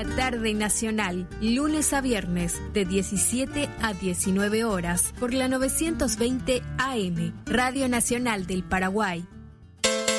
Tarde Nacional, lunes a viernes de 17 a 19 horas por la 920 AM, Radio Nacional del Paraguay.